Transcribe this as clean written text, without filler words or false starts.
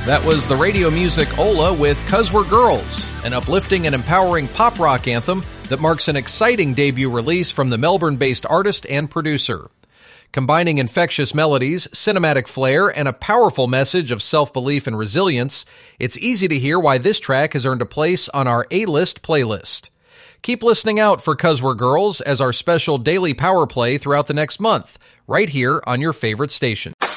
That was the radio music Ola with 'Cause We're Girls, an uplifting and empowering pop rock anthem that marks an exciting debut release from the Melbourne-based artist and producer. Combining infectious melodies, cinematic flair, and a powerful message of self-belief and resilience, it's easy to hear why this track has earned a place on our A-List playlist. Keep listening out for 'Cause We're Girls as our special daily power play throughout the next month, right here on your favorite station.